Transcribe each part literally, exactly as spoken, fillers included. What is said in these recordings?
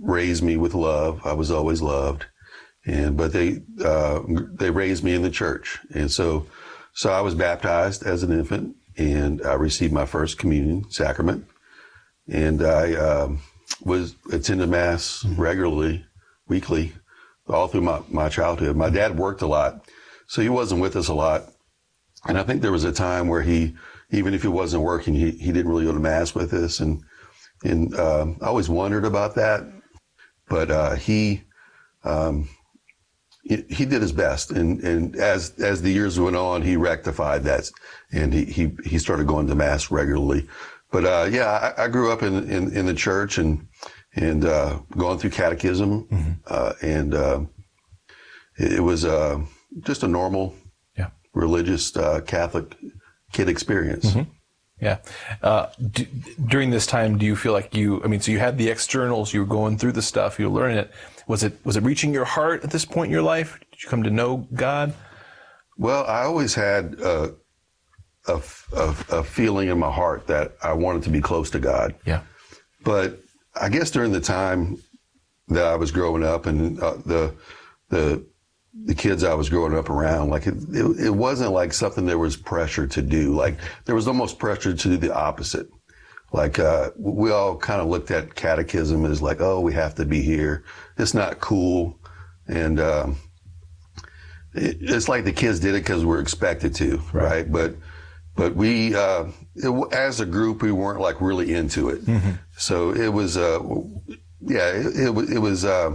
raised me with love. I was always loved. And, but they, uh, they raised me in the church. And so, so I was baptized as an infant, and I received my first communion sacrament. And I, um, was attended mass regularly, weekly, all through my, my childhood. My dad worked a lot, so he wasn't with us a lot. And I think there was a time where he, even if he wasn't working, he, he didn't really go to mass with us. And, and, um, I always wondered about that. But, uh, he, um, he, he did his best. And, and as, as the years went on, he rectified that, and he, he, he started going to mass regularly. But, uh, yeah, I, I grew up in, in, in the church and, and, uh, going through catechism. Mm-hmm. Uh, and, uh, it, it was, uh, just a normal, yeah, religious, uh, Catholic kid experience. Mm-hmm. Yeah. Uh, d- during this time, do you feel like you, I mean, so you had the externals, you were going through the stuff, you were learning it. Was it, was it reaching your heart at this point in your life? Did you come to know God? Well, I always had, uh, A, a, a feeling in my heart that I wanted to be close to God. Yeah. But I guess during the time that I was growing up and uh, the, the, the kids I was growing up around, like it, it, it wasn't like something there was pressure to do. Like there was almost pressure to do the opposite. Like, uh, we all kind of looked at catechism as like, oh, we have to be here. It's not cool. And, um, it, it's like the kids did it because we're expected to, right? right? But, But we, uh, it, as a group, we weren't like really into it. Mm-hmm. So it was, uh, yeah, it, it, it was, uh,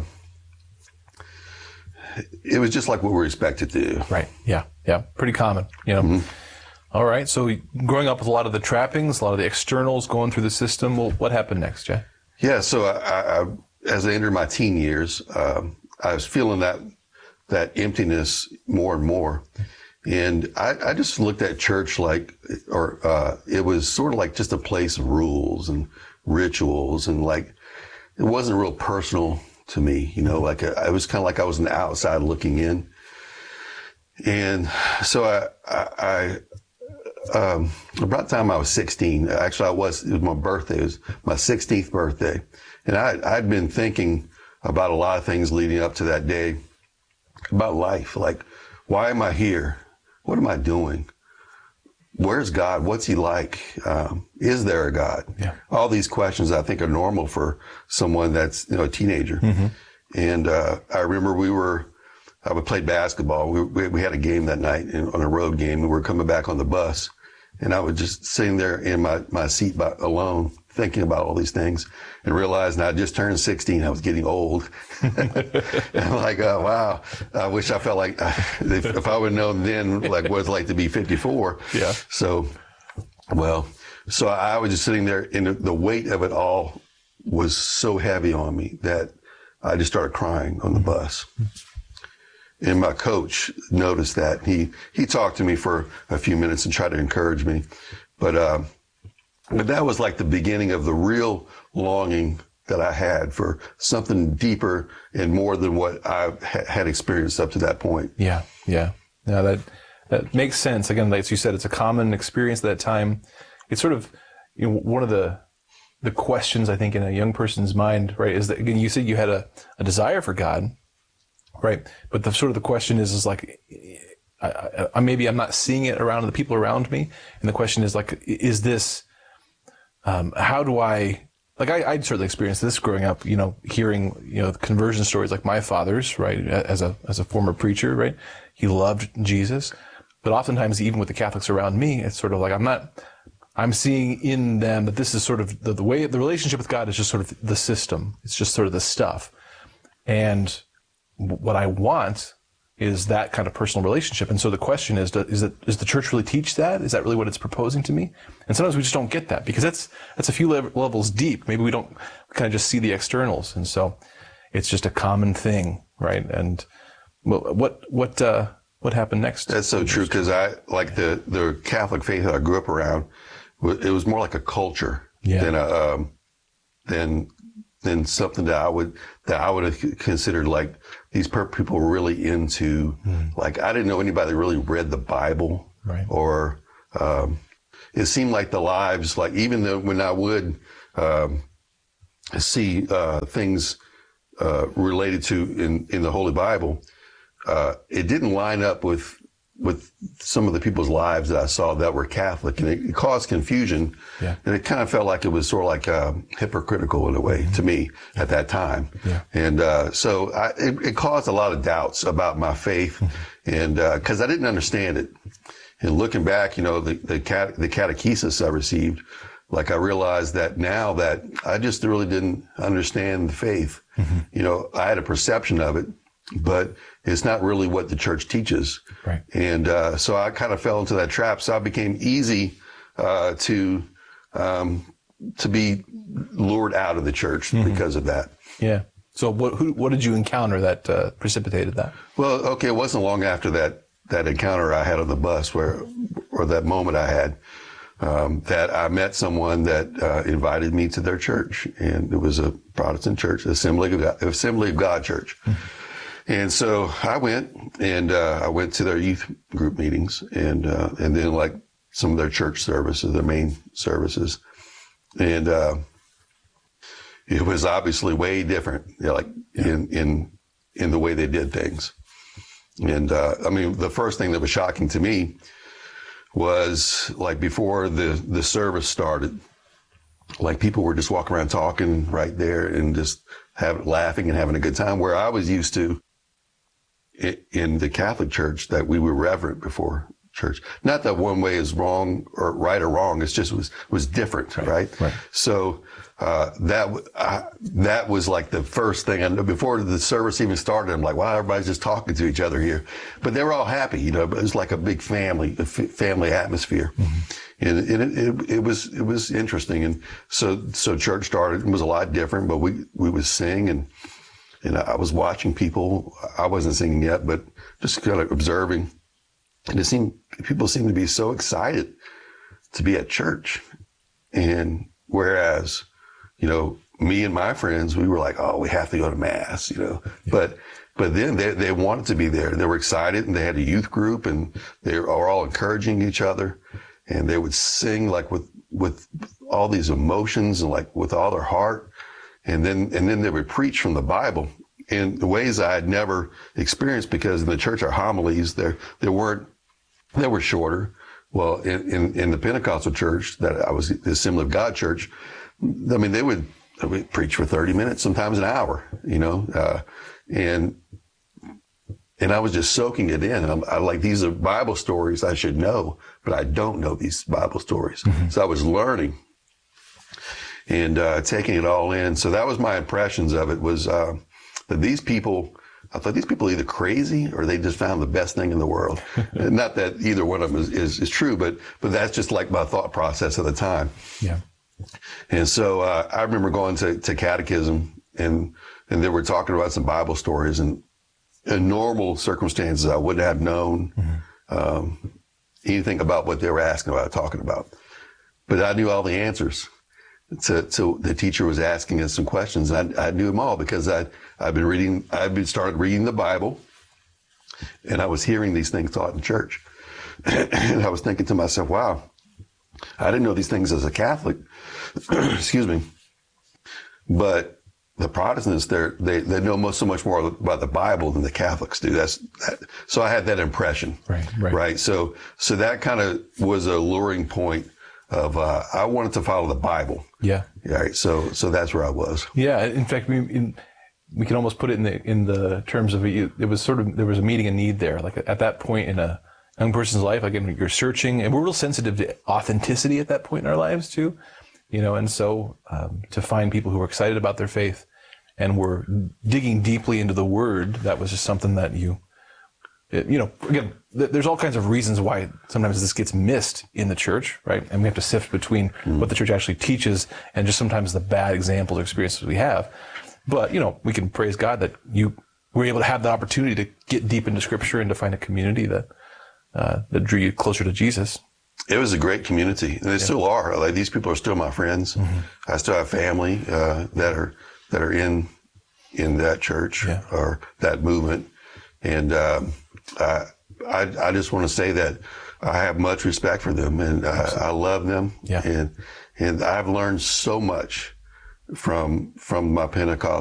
it was just like what we were expected to do. Right. Yeah. Yeah. Pretty common, you know. Mm-hmm. All right. So growing up with a lot of the trappings, a lot of the externals going through the system. Well, what happened next, Jay? Yeah. So I, I, as I entered my teen years, um, I was feeling that, that emptiness more and more. And I, I just looked at church like, or, uh, it was sort of like just a place of rules and rituals, and like, it wasn't real personal to me, you know, like I, I was kind of like I was on the outside looking in. And so I, I, I um, about the time I was sixteen, actually I was, it was my birthday, it was my sixteenth birthday. And I, I'd been thinking about a lot of things leading up to that day, about life. Like, why am I here? What am I doing? Where's God? What's he like? Um, is there a God? Yeah. All these questions I think are normal for someone that's, you know, a teenager. Mm-hmm. And, uh, I remember we were, I would play basketball. We, we, we had a game that night in, on a road game, and we were coming back on the bus, and I was just sitting there in my, my seat by, alone, thinking about all these things, and realizing I just turned sixteen. I was getting old. And I'm like, oh, wow. I wish I felt like, if, if I would have known then, like, what it's like to be fifty-four. Yeah. So, well, so I was just sitting there, and the weight of it all was so heavy on me that I just started crying on the bus. And my coach noticed that. He, he talked to me for a few minutes and tried to encourage me. But, uh, but that was like the beginning of the real longing that I had for something deeper and more than what I ha- had experienced up to that point. Yeah. Yeah. Yeah. That, that makes sense. Again, like you said, it's a common experience at that time. It's sort of, you know, one of the, the questions I think in a young person's mind, right, is that, again, you said you had a, a desire for God. Right. But the sort of the question is, is like, I, I, maybe I'm not seeing it around the people around me. And the question is like, is this, um, how do I, like I, I'd certainly experienced this growing up, you know, hearing, you know, conversion stories like my father's, right, as a, as a former preacher, right. He loved Jesus. But oftentimes, even with the Catholics around me, it's sort of like, I'm not, I'm seeing in them that this is sort of the, the way, the relationship with God is just sort of the system. It's just sort of the stuff. And what I want is that kind of personal relationship. And so the question is, is it, does the church really teach that? Is that really what it's proposing to me? And sometimes we just don't get that, because that's, that's a few levels deep. Maybe we don't kind of just see the externals. And so it's just a common thing, right? And what, what, uh, what happened next? That's so true. Cause I, like the, the Catholic faith that I grew up around, it was more like a culture yeah. than a, um, than, than something that I would, that I would have considered like these people were really into, mm. like, I didn't know anybody that really read the Bible right. or, um, it seemed like the lives, like even though when I would, um, see, uh, things, uh, related to in, in the Holy Bible, uh, it didn't line up with with some of the people's lives that I saw that were Catholic, and it, it caused confusion. Yeah. And it kind of felt like it was sort of like uh, hypocritical in a way mm-hmm. to me at that time. Yeah. And uh, so I, it, it caused a lot of doubts about my faith, mm-hmm. and because uh, I didn't understand it. And looking back, you know, the the, cat, the catechesis I received, like I realized that now that I just really didn't understand the faith. Mm-hmm. You know, I had a perception of it, but it's not really what the church teaches. Right. And uh, so I kind of fell into that trap. So I became easy uh, to um, to be lured out of the church mm-hmm. because of that. Yeah. So what who, what did you encounter that uh, precipitated that? Well, okay, it wasn't long after that that encounter I had on the bus, where or that moment I had, um, that I met someone that uh, invited me to their church, and it was a Protestant church, Assembly of God, Assembly of God Church. Mm-hmm. And so I went, and uh, I went to their youth group meetings, and uh, and then like some of their church services, their main services, and uh, it was obviously way different, you know, like yeah. in in in the way they did things. And uh, I mean, the first thing that was shocking to me was like before the the service started, like people were just walking around talking right there and just having laughing and having a good time. Where I was used to in the Catholic Church that we were reverent before church. Not that one way is wrong or right or wrong. It's just was was different, right? Right. right. So uh, that uh, that was like the first thing. And before the service even started, I'm like, wow, everybody's just talking to each other here. But they were all happy, you know. But it was like a big family, a f- family atmosphere, mm-hmm. and, and it, it, it was it was interesting. And so so church started. It was a lot different, but we we would sing and. And I was watching people. I wasn't singing yet, but just kind of observing. And it seemed people seemed to be so excited to be at church. And whereas, you know, me and my friends, we were like, oh, we have to go to mass, you know. Yeah. But but then they they wanted to be there. They were excited, and they had a youth group, and they were all encouraging each other. And they would sing like with with all these emotions and like with all their heart. And then, and then they would preach from the Bible in the ways I had never experienced, because in the church, our homilies, there, there weren't, they were shorter. Well, in, in, in the Pentecostal church that I was, the Assembly of God Church, I mean, they would, they would preach for thirty minutes, sometimes an hour, you know, uh, and, and I was just soaking it in. I'm, I like, these are Bible stories I should know, but I don't know these Bible stories. Mm-hmm. So I was learning. And uh, taking it all in. So that was my impressions of it, was uh, that these people, I thought these people are either crazy or they just found the best thing in the world. Not that either one of them is, is, is true, but but that's just like my thought process at the time. Yeah. And so uh, I remember going to, to catechism, and and they were talking about some Bible stories, and in normal circumstances I wouldn't have known mm-hmm. um, anything about what they were asking about, talking about. But I knew all the answers. So, so the teacher was asking us some questions, and I, I knew them all because I, I've been reading, I've been started reading the Bible, and I was hearing these things taught in church. And I was thinking to myself, wow, I didn't know these things as a Catholic. Excuse me. But the Protestants, they're, they they know most, so much more about the Bible than the Catholics do. That's that. So I had that impression. Right, right. Right. So, so that kind of was a luring point. Of uh, I wanted to follow the Bible. Yeah. Yeah. Right. So so that's where I was. Yeah. In fact, we in, we can almost put it in the in the terms of it, it was sort of there was a meeting a need there. Like at that point in a young person's life, again, you're searching, and we're real sensitive to authenticity at that point in our lives too. You know, and so um, to find people who are excited about their faith and were digging deeply into the Word, that was just something that you. It, you know, again, th- there's all kinds of reasons why sometimes this gets missed in the church, right? And we have to sift between mm. what the church actually teaches and just sometimes the bad examples or experiences we have. But, you know, we can praise God that you were able to have the opportunity to get deep into Scripture and to find a community that uh, that drew you closer to Jesus. It was a great community, and they yeah. still are. Like, these people are still my friends. Mm-hmm. I still have family uh, that are that are in in that church yeah. or that movement, and. Um, Uh, I, I just want to say that I have much respect for them, and uh, I love them. Yeah. And, and I've learned so much from, from my Pentecost